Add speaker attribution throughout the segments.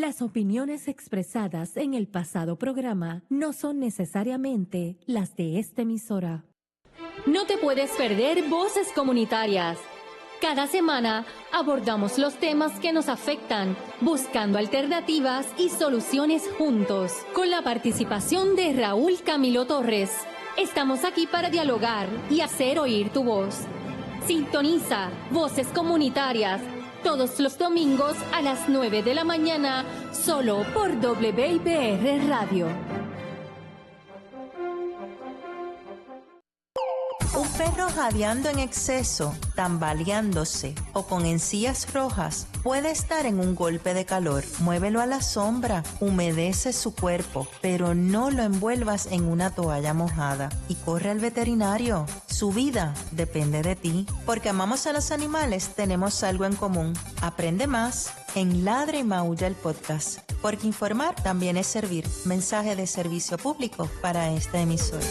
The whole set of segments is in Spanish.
Speaker 1: Las opiniones expresadas en el pasado programa no son necesariamente las de esta emisora.
Speaker 2: No te puedes perder Voces Comunitarias. Cada semana abordamos los temas que nos afectan, buscando alternativas y soluciones juntos, con la participación de Raúl Camilo Torres. Estamos aquí para dialogar y hacer oír tu voz. Sintoniza Voces Comunitarias todos los domingos a las 9 de la mañana, solo por WIPR Radio.
Speaker 3: Un perro jadeando en exceso, tambaleándose o con encías rojas puede estar en un golpe de calor. Muévelo a la sombra, humedece su cuerpo, pero no lo envuelvas en una toalla mojada y corre al veterinario. Su vida depende de ti. Porque amamos a los animales, tenemos algo en común. Aprende más en Ladra y Maulla el podcast. Porque informar también es servir. Mensaje de servicio público para esta emisora.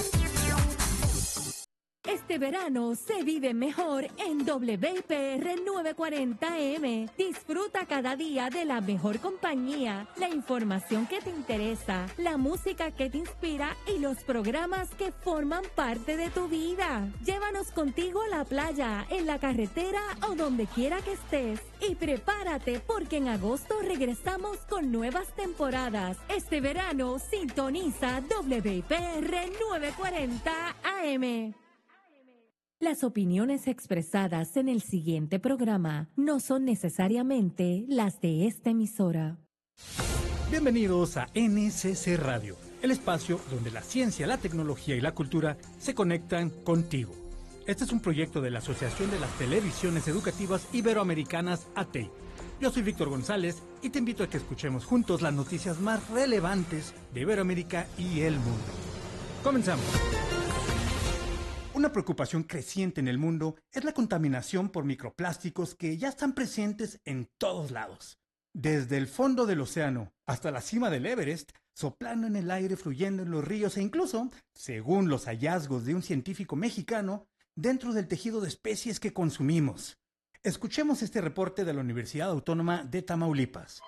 Speaker 1: Este verano se vive mejor en WIPR 940M. Disfruta cada día de la mejor compañía, la información que te interesa, la música que te inspira y los programas que forman parte de tu vida. Llévanos contigo a la playa, en la carretera o donde quiera que estés. Y prepárate porque en agosto regresamos con nuevas temporadas. Este verano sintoniza WIPR 940 AM. Las opiniones expresadas en el siguiente programa no son necesariamente las de esta emisora.
Speaker 4: Bienvenidos a NCC Radio, el espacio donde la ciencia, la tecnología y la cultura se conectan contigo. Este es un proyecto de la Asociación de las Televisiones Educativas Iberoamericanas, ATEI. Yo soy Víctor González y te invito a que escuchemos juntos las noticias más relevantes de Iberoamérica y el mundo. Comenzamos. Una preocupación creciente en el mundo es la contaminación por microplásticos que ya están presentes en todos lados. Desde el fondo del océano hasta la cima del Everest, soplando en el aire, fluyendo en los ríos e incluso, según los hallazgos de un científico mexicano, dentro del tejido de especies que consumimos. Escuchemos este reporte de la Universidad Autónoma de Tamaulipas.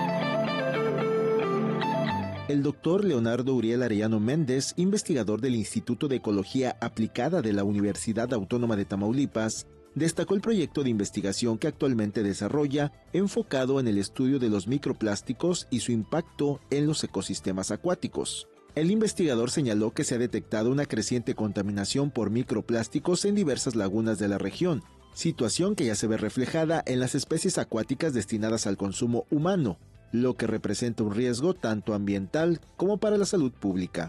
Speaker 5: El doctor Leonardo Uriel Arellano Méndez, investigador del Instituto de Ecología Aplicada de la Universidad Autónoma de Tamaulipas, destacó el proyecto de investigación que actualmente desarrolla enfocado en el estudio de los microplásticos y su impacto en los ecosistemas acuáticos. El investigador señaló que se ha detectado una creciente contaminación por microplásticos en diversas lagunas de la región, situación que ya se ve reflejada en las especies acuáticas destinadas al consumo humano, lo que representa un riesgo tanto ambiental como para la salud pública.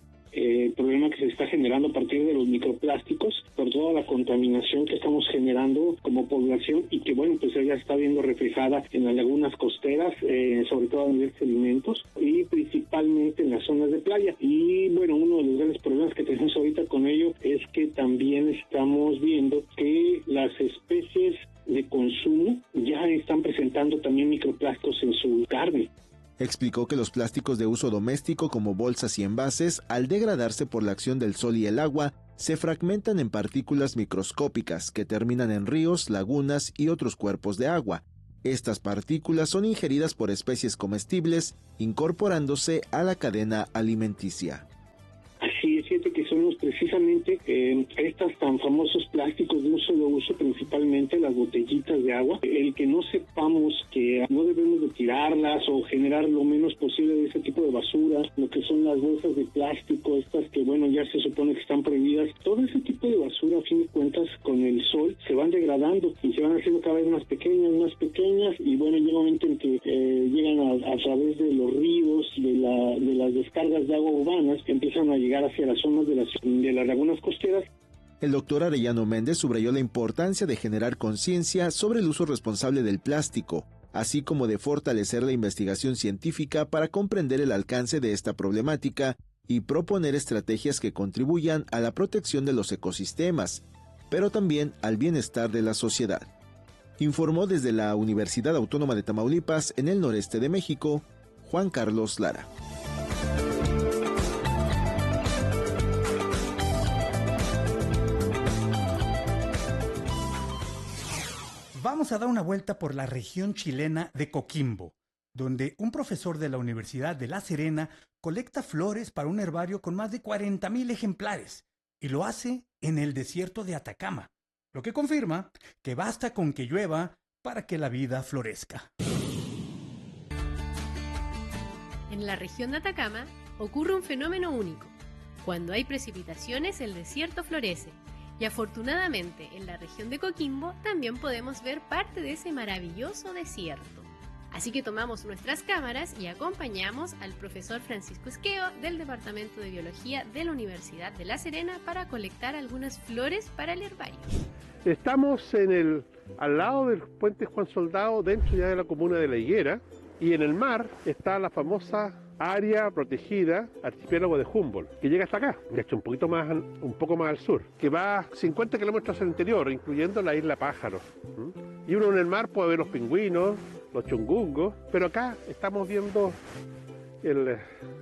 Speaker 6: El problema que se está generando a partir de los microplásticos, por toda la contaminación que estamos generando como población y que bueno, pues ya está viendo reflejada en las lagunas costeras, sobre todo a nivel de sedimentos y principalmente en las zonas de playa. Y bueno, uno de los grandes problemas que tenemos ahorita con ello es que también estamos viendo que las especies de consumo ya están presentando también microplásticos en su carne.
Speaker 5: Explicó que los plásticos de uso doméstico como bolsas y envases, al degradarse por la acción del sol y el agua, se fragmentan en partículas microscópicas que terminan en ríos, lagunas y otros cuerpos de agua. Estas partículas son ingeridas por especies comestibles, incorporándose a la cadena alimenticia.
Speaker 6: Así es cierto que son precisamente estos tan famosos plásticos de un solo uso, principalmente las botellitas de agua. El que no sepamos que no debemos de tirarlas o generar lo menos posible de ese tipo de basura, lo que son las bolsas de plástico, estas que bueno ya se supone que están prohibidas, todo ese tipo de basura a fin de cuentas con el sol se van degradando y se van haciendo cada vez más pequeñas y bueno llega un momento en que llegan a través de los ríos, de las descargas de agua urbanas que empiezan a llegar hacia las zonas de las lagunas costeras.
Speaker 5: El doctor Arellano Méndez subrayó la importancia de generar conciencia sobre el uso responsable del plástico, así como de fortalecer la investigación científica para comprender el alcance de esta problemática y proponer estrategias que contribuyan a la protección de los ecosistemas, pero también al bienestar de la sociedad. Informó desde la Universidad Autónoma de Tamaulipas, en el noreste de México, Juan Carlos Lara.
Speaker 4: Vamos a dar una vuelta por la región chilena de Coquimbo, donde un profesor de la Universidad de La Serena colecta flores para un herbario con más de 40,000 ejemplares y lo hace en el desierto de Atacama, lo que confirma que basta con que llueva para que la vida florezca.
Speaker 7: En la región de Atacama ocurre un fenómeno único. Cuando hay precipitaciones, el desierto florece. Y afortunadamente, en la región de Coquimbo también podemos ver parte de ese maravilloso desierto. Así que tomamos nuestras cámaras y acompañamos al profesor Francisco Esqueo del Departamento de Biología de la Universidad de La Serena para colectar algunas flores para el herbario.
Speaker 8: Estamos al lado del puente Juan Soldado, dentro ya de la comuna de La Higuera, y en el mar está la famosa área protegida archipiélago de Humboldt, que llega hasta acá, de hecho un poco más al sur, que va 50 kilómetros al interior, incluyendo la isla Pájaro. Y uno en el mar puede ver los pingüinos, los chungungos, pero acá estamos viendo el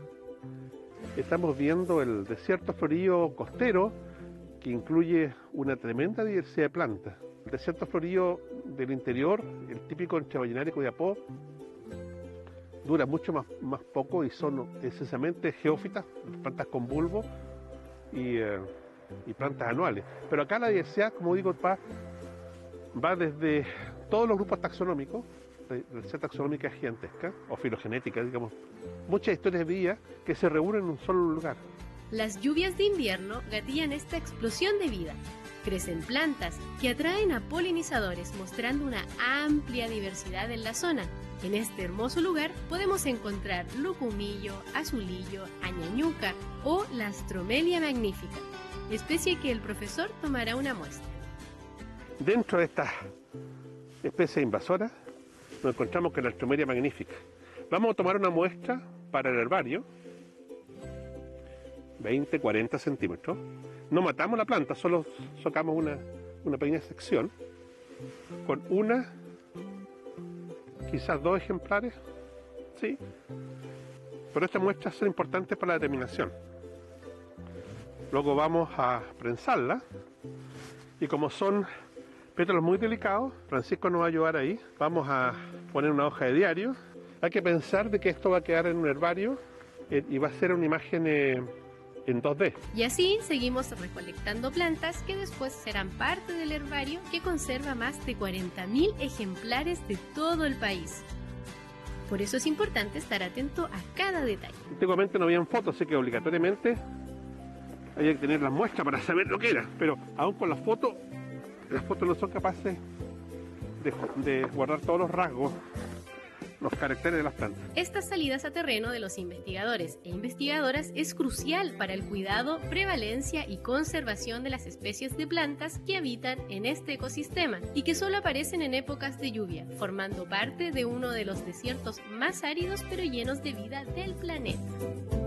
Speaker 8: desierto florío costero, que incluye una tremenda diversidad de plantas. El desierto florío del interior, el típico entre Vallenar y Copiapó, dura mucho más poco y son esencialmente geófitas, plantas con bulbo y plantas anuales. Pero acá la diversidad, como digo, va desde todos los grupos taxonómicos, la diversidad taxonómica es gigantesca, o filogenética, digamos, muchas historias de vida que se reúnen en un solo lugar.
Speaker 7: Las lluvias de invierno gatillan esta explosión de vida. Crecen plantas que atraen a polinizadores, mostrando una amplia diversidad en la zona. En este hermoso lugar podemos encontrar lucumillo, azulillo, añañuca o la Astromelia magnifica, especie que el profesor tomará una muestra.
Speaker 8: Dentro de esta especie invasora nos encontramos con la Astromelia magnifica. Vamos a tomar una muestra para el herbario, 20, 40 centímetros. No matamos la planta, solo sacamos una pequeña sección con quizás 2 ejemplares, sí. Pero estas muestras son importantes para la determinación. Luego vamos a prensarla y como son pétalos muy delicados, Francisco nos va a ayudar ahí. Vamos a poner una hoja de diario. Hay que pensar de que esto va a quedar en un herbario y va a ser una imagen en 2D.
Speaker 7: Y así seguimos recolectando plantas que después serán parte del herbario que conserva más de 40.000 ejemplares de todo el país. Por eso es importante estar atento a cada detalle.
Speaker 8: Antiguamente no habían fotos, así que obligatoriamente había que tener las muestras para saber lo que era. Pero aún con las fotos no son capaces de guardar todos los rasgos, los caracteres de las plantas.
Speaker 7: Estas salidas a terreno de los investigadores e investigadoras es crucial para el cuidado, prevalencia y conservación de las especies de plantas que habitan en este ecosistema y que solo aparecen en épocas de lluvia, formando parte de uno de los desiertos más áridos pero llenos de vida del planeta.